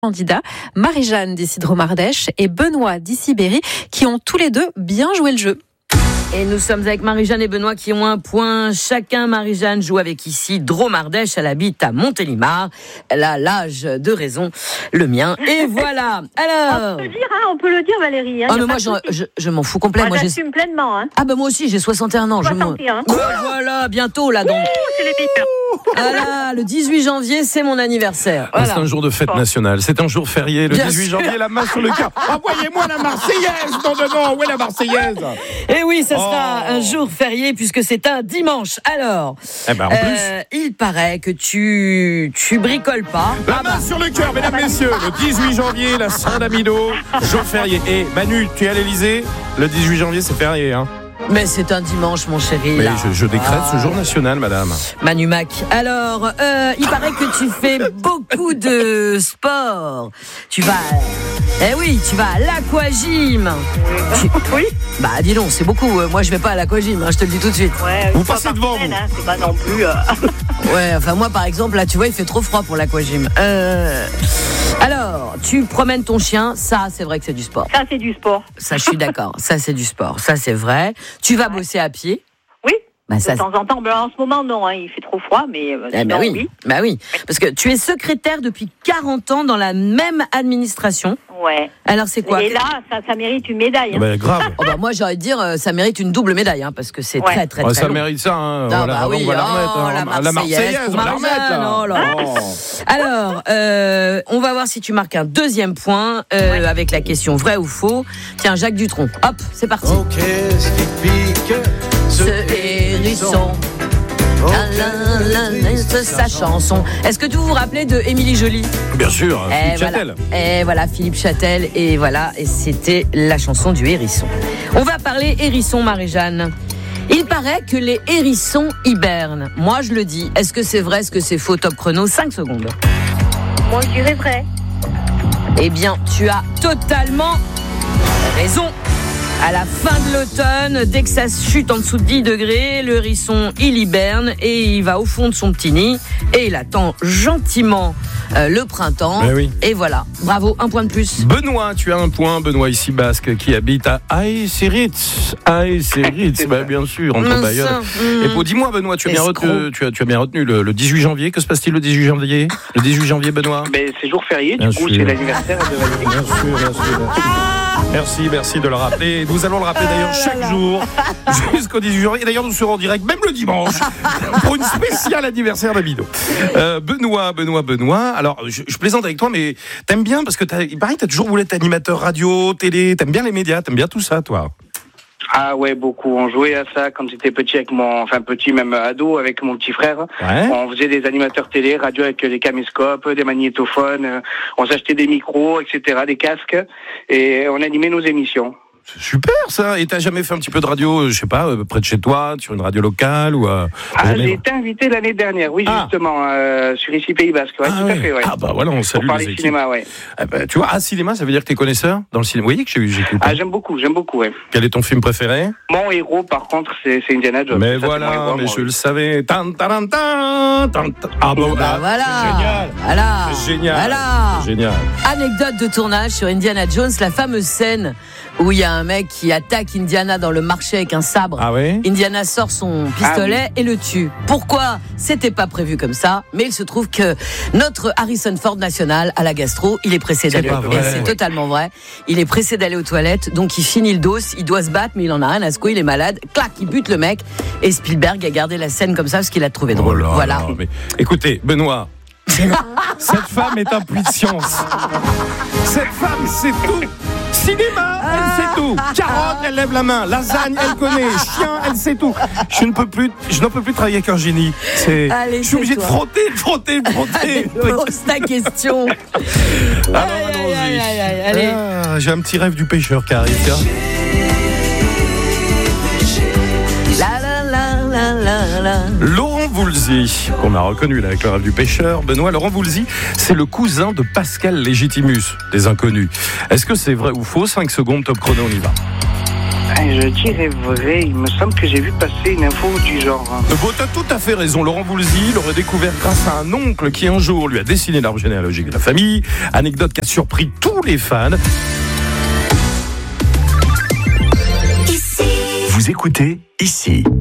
Candidats, Marie-Jeanne d'ici Dromardèche et Benoît d'ici Berry qui ont tous les deux bien joué le jeu. Et nous sommes avec Marie-Jeanne et Benoît qui ont un point chacun. Marie-Jeanne joue avec ici Dromardèche, elle habite à Montélimar. Elle a l'âge de raison, le mien. Et voilà. Alors. On peut le dire, Valérie. Mais moi, je m'en fous complètement. Moi, j'assume pleinement. Hein. Ah, moi aussi, j'ai 61 ans. 61. Voilà, bientôt, là, donc. C'est les meilleurs. Voilà, le 18 janvier, c'est mon anniversaire. Voilà. C'est un jour de fête nationale. C'est un jour férié. Le 18 janvier, la main sur le cœur. Envoyez-moi la Marseillaise. Non. Où est la Marseillaise? Et oui, ça sera un jour férié puisque c'est un dimanche. Alors, en plus, il paraît que tu bricoles pas. La main sur le cœur, mesdames, messieurs. Le 18 janvier, la Saint-Damido, jour férié. Et Manu, tu es à l'Élysée. Le 18 janvier, c'est férié, hein. Mais c'est un dimanche, mon chéri. Mais je décrète ce jour national, madame. Manu Mac. Alors, il paraît que tu fais beaucoup de sport. Tu vas à l'aquagym. Oui. Bah, dis donc, c'est beaucoup. Moi, je vais pas à l'aquagym, je te le dis tout de suite. Ouais, vous passez devant, vous. C'est pas non plus. Ouais, enfin, moi, par exemple, là, tu vois, il fait trop froid pour l'aquagym. Alors, tu promènes ton chien, ça, c'est vrai que c'est du sport. Ça, c'est du sport. Ça, je suis d'accord. Ça, c'est du sport. Ça, c'est vrai. Tu vas bosser à pied. Oui. Bah, de temps en temps. En ce moment, non. Il fait trop froid, mais sinon, oui. Bah oui. Parce que tu es secrétaire depuis 40 ans dans la même administration. Ouais. Alors, c'est quoi? Et là, ça mérite une médaille. Bah, grave. Moi, j'aurais de dire, ça mérite une double médaille, parce que c'est très, très, très ça long. mérite ça, hein. Ah, Voilà, oui, on va la remettre. la Marseillaise, on va la remettre, là. Alors, on va voir si tu marques un deuxième point avec la question vrai ou faux. Tiens, Jacques Dutronc. Hop, c'est parti. Oh, qu'est-ce qui pique Ce hérisson. C'est sa chanson. Est-ce que vous vous rappelez de Émilie Joly? Bien sûr, Philippe Châtel. Et voilà, Philippe Châtel. Et voilà, et c'était la chanson du hérisson. On va parler hérisson, Marie-Jeanne. Il paraît que les hérissons hibernent. Moi, je le dis. Est-ce que c'est vrai? Est-ce que c'est faux? Top chrono, 5 secondes. Moi, je dirais vrai. Eh bien, tu as totalement raison. À la fin de l'automne, dès que ça chute en dessous de 10 degrés, le hérisson, il hiberne et il va au fond de son petit nid et il attend gentiment le printemps. Mais oui. Et voilà, bravo, un point de plus. Benoît, tu as un point. Benoît, ici basque, qui habite à Aïe-Séritz. Bah, bien sûr, entre Bayonne. Et pour, dis-moi, Benoît, tu as bien retenu le 18 janvier. Que se passe-t-il le 18 janvier? Le 18 janvier, Benoît? C'est jour férié, bien du coup, sûr. c'est l'anniversaire de Valérie. Bien sûr. Merci de le rappeler. Nous allons le rappeler d'ailleurs chaque jour jusqu'au 18 janvier. D'ailleurs, nous serons en direct, même le dimanche, pour une spéciale anniversaire d'Amido. Benoît. Alors, je plaisante avec toi, mais t'aimes bien, parce que il paraît que t'as toujours voulu être animateur radio, télé, t'aimes bien les médias, t'aimes bien tout ça, toi. Ah ouais, beaucoup. On jouait à ça quand j'étais petit petit, même ado, avec mon petit frère. Ouais. On faisait des animateurs télé, radio avec des caméscopes, des magnétophones. On s'achetait des micros, etc., des casques, et on animait nos émissions. C'est super ça. Et t'as jamais fait un petit peu de radio, je sais pas, près de chez toi, sur une radio locale ou j'ai été invité l'année dernière, oui, justement, sur ici Pays Basque. Ouais, tout à fait, ouais. Ah bah voilà, on salue pour parler les équipes. cinéma, ouais. Ah bah, tu vois, cinéma, ça veut dire que t'es connaisseur dans le cinéma. Vous voyez que j'écoute. Ah, j'aime beaucoup, ouais. Quel est ton film préféré? Mon héros, par contre, c'est Indiana Jones. Mais Ça, voilà, c'est mon héros, mais moi, je oui. le savais. Ah bon, Voilà. c'est génial. Voilà. C'est génial. Voilà. C'est génial. Anecdote de tournage sur Indiana Jones, la fameuse scène où il y a un mec qui attaque Indiana dans le marché avec un sabre. Ah ouais? Indiana sort son pistolet et le tue. Pourquoi? C'était pas prévu comme ça, mais il se trouve que notre Harrison Ford national à la gastro, il est pressé d'aller aux toilettes. C'est totalement vrai. Il est pressé d'aller aux toilettes, donc il finit le dos, il doit se battre, mais il en a rien à secouer, il est malade. Clac, il bute le mec. Et Spielberg a gardé la scène comme ça parce qu'il a trouvé drôle. Voilà. Là, mais, écoutez, Benoît, cette femme est un puits de science. Cette femme, c'est tout. Cinéma, elle sait tout. Carotte, elle lève la main. Lasagne, elle connaît. Chien, elle sait tout. Je n'en peux plus travailler avec un génie. Allez, je suis obligé de frotter. Allez, pose ta question. Allez. J'ai un petit rêve du pêcheur qui arrive. Tiens. Laurent Voulzy, qu'on a reconnu là avec le rêve du pêcheur. Benoît, Laurent Voulzy, c'est le cousin de Pascal Légitimus, des Inconnus. Est-ce que c'est vrai ou faux? 5 secondes, top chrono, on y va. Je dirais vrai. Il me semble que j'ai vu passer une info du genre. Bon, t'as tout à fait raison. Laurent Voulzy l'aurait découvert grâce à un oncle qui un jour lui a dessiné l'arbre généalogique de la famille. Anecdote qui a surpris tous les fans. Vous écoutez ici.